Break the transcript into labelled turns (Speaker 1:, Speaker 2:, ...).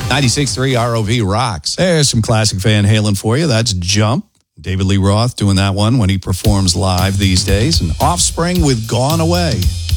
Speaker 1: 96.3 ROV rocks.
Speaker 2: There's some classic Van Halen for you. That's Jump. David Lee Roth doing that one when he performs live these days. And Offspring with Gone Away.